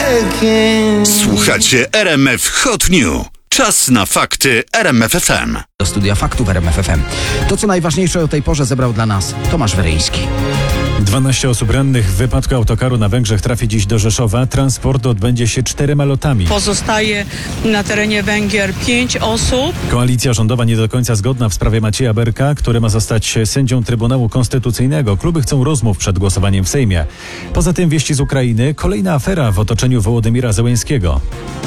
Słuchacie RMF Hot News. Czas na fakty RMF FM. Do studia faktów RMF FM. To, co najważniejsze o tej porze, zebrał dla nas Tomasz Weryński. 12 osób rannych w wypadku autokaru na Węgrzech trafi dziś do Rzeszowa. Transport odbędzie się 4 lotami. Pozostaje na terenie Węgier 5 osób. Koalicja rządowa nie do końca zgodna w sprawie Macieja Berka, który ma zostać sędzią Trybunału Konstytucyjnego. Kluby chcą rozmów przed głosowaniem w Sejmie. Poza tym wieści z Ukrainy. Kolejna afera w otoczeniu Wołodymira Zełenskiego.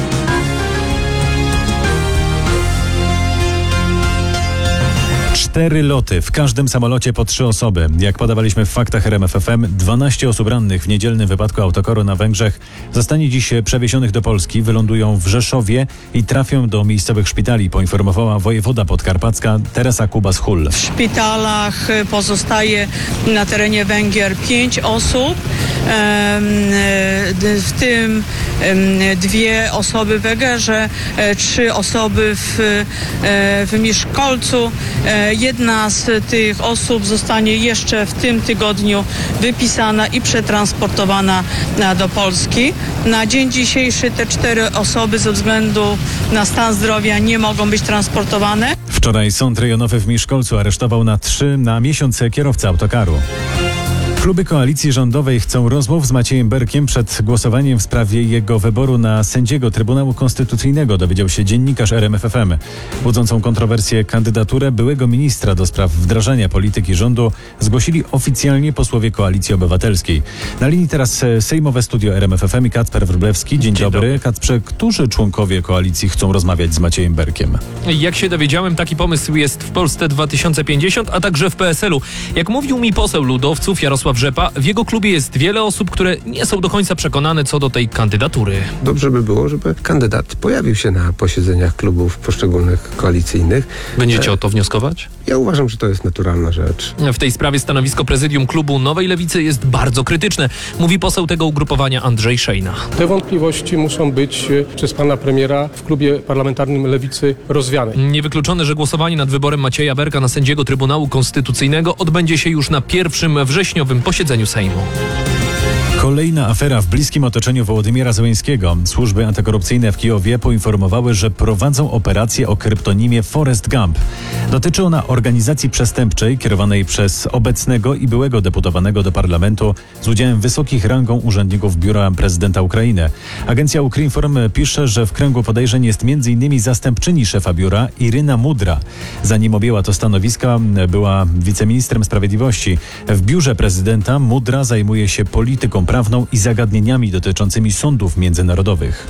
Cztery loty, w każdym samolocie po 3 osoby. Jak podawaliśmy w faktach RMF FM, 12 osób rannych w niedzielnym wypadku autokaru na Węgrzech zostanie dziś przewiezionych do Polski, wylądują w Rzeszowie i trafią do miejscowych szpitali, poinformowała wojewoda podkarpacka Teresa Kubas-Hull. W szpitalach pozostaje na terenie Węgier 5 osób, w tym 2 osoby w Egerze, 3 osoby w Miszkolcu. Jedna z tych osób zostanie jeszcze w tym tygodniu wypisana i przetransportowana do Polski. Na dzień dzisiejszy te 4 osoby ze względu na stan zdrowia nie mogą być transportowane. Wczoraj sąd rejonowy w Miszkolcu aresztował na miesiąc kierowcę autokaru. Kluby koalicji rządowej chcą rozmów z Maciejem Berkiem przed głosowaniem w sprawie jego wyboru na sędziego Trybunału Konstytucyjnego, dowiedział się dziennikarz RMF FM. Budzącą kontrowersję kandydaturę byłego ministra do spraw wdrażania polityki rządu zgłosili oficjalnie posłowie Koalicji Obywatelskiej. Na linii teraz sejmowe studio RMF FM i Kacper Wróblewski. Dzień dobry. Kacprze, którzy członkowie koalicji chcą rozmawiać z Maciejem Berkiem? Jak się dowiedziałem, taki pomysł jest w Polsce 2050, a także w PSL-u. Jak mówił mi poseł ludowców Jarosław Rzepa, w jego klubie jest wiele osób, które nie są do końca przekonane co do tej kandydatury. Dobrze by było, żeby kandydat pojawił się na posiedzeniach klubów poszczególnych koalicyjnych. Będziecie o to wnioskować? Ja uważam, że to jest naturalna rzecz. W tej sprawie stanowisko prezydium klubu Nowej Lewicy jest bardzo krytyczne, mówi poseł tego ugrupowania Andrzej Szejna. Te wątpliwości muszą być przez pana premiera w klubie parlamentarnym Lewicy rozwiane. Niewykluczone, że głosowanie nad wyborem Macieja Berka na sędziego Trybunału Konstytucyjnego odbędzie się już na pierwszym wrześniowym posiedzeniu Sejmu. Kolejna afera w bliskim otoczeniu Wołodymira Zełenskiego. Służby antykorupcyjne w Kijowie poinformowały, że prowadzą operację o kryptonimie Forrest Gump. Dotyczy ona organizacji przestępczej kierowanej przez obecnego i byłego deputowanego do parlamentu z udziałem wysokich rangą urzędników biura prezydenta Ukrainy. Agencja Ukrinform pisze, że w kręgu podejrzeń jest m.in. zastępczyni szefa biura Iryna Mudra. Zanim objęła to stanowiska, była wiceministrem sprawiedliwości. W biurze prezydenta Mudra zajmuje się polityką prawną i zagadnieniami dotyczącymi sądów międzynarodowych.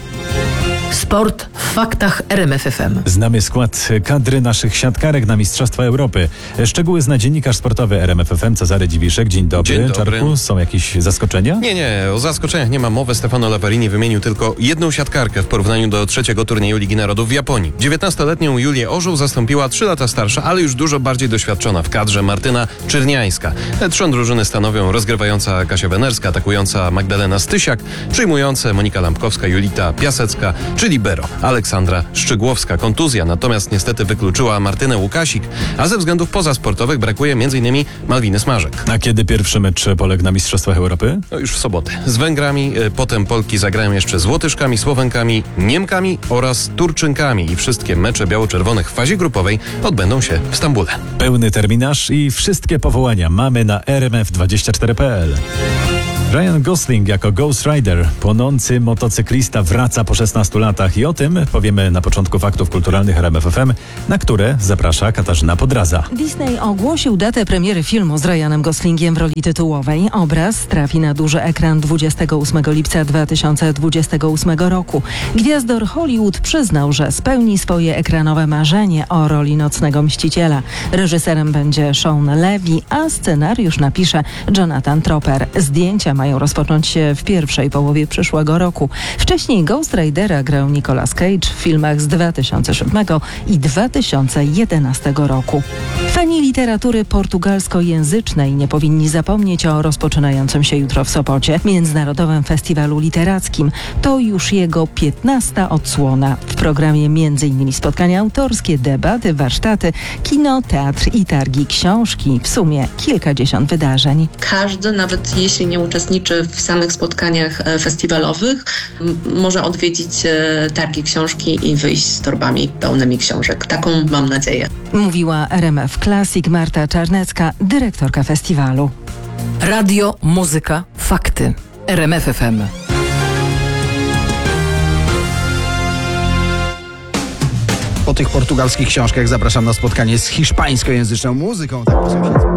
Sport w faktach RMF FM. Znamy skład kadry naszych siatkarek na Mistrzostwa Europy. Szczegóły zna dziennikarz sportowy RMF FM Cezary Dziwiszek. Dzień dobry. Dzień dobry. Czarku, są jakieś zaskoczenia? Nie, o zaskoczeniach nie ma mowy. Stefano Lavarini wymienił tylko jedną siatkarkę w porównaniu do 3. turnieju Ligi Narodów w Japonii. 19-letnią Julię Orzeł zastąpiła 3 lata starsza, ale już dużo bardziej doświadczona w kadrze Martyna Czerniańska. Trzon drużyny stanowią rozgrywająca Kasia Wenerska, atakująca Magdalena Stysiak, przyjmujące Monika Lampkowska, Julita Piasecka czy libero Aleksandra Szczygłowska. Kontuzja natomiast niestety wykluczyła Martynę Łukasik, a ze względów pozasportowych brakuje m.in. Malwiny Smarzek. A kiedy pierwszy mecz Polek na Mistrzostwach Europy? No już w sobotę. Z Węgrami, potem Polki zagrają jeszcze z Łotyszkami, Słowenkami, Niemkami oraz Turczynkami i wszystkie mecze biało-czerwonych w fazie grupowej odbędą się w Stambule. Pełny terminarz i wszystkie powołania mamy na rmf24.pl. Ryan Gosling jako Ghost Rider, płonący motocyklista, wraca po 16 latach i o tym powiemy na początku faktów kulturalnych RMF FM, na które zaprasza Katarzyna Podraza. Disney ogłosił datę premiery filmu z Ryanem Goslingiem w roli tytułowej. Obraz trafi na duży ekran 28 lipca 2028 roku. Gwiazdor Hollywood przyznał, że spełni swoje ekranowe marzenie o roli nocnego mściciela. Reżyserem będzie Sean Levy, a scenariusz napisze Jonathan Tropper. Zdjęcia mają rozpocząć się w pierwszej połowie przyszłego roku. Wcześniej Ghost Ridera grał Nicolas Cage w filmach z 2007 i 2011 roku. Fani literatury portugalskojęzycznej nie powinni zapomnieć o rozpoczynającym się jutro w Sopocie Międzynarodowym Festiwalu Literackim. To już jego 15. odsłona. W programie m.in. spotkania autorskie, debaty, warsztaty, kino, teatr i targi książki. W sumie kilkadziesiąt wydarzeń. Każdy, nawet jeśli nie uczestniczy uczestniczy w samych spotkaniach festiwalowych, może odwiedzić targi książki i wyjść z torbami pełnymi książek. Taką mam nadzieję. Mówiła RMF Classic Marta Czarnecka, dyrektorka festiwalu. Radio, muzyka, fakty. RMF FM. Po tych portugalskich książkach zapraszam na spotkanie z hiszpańskojęzyczną muzyką. Tak,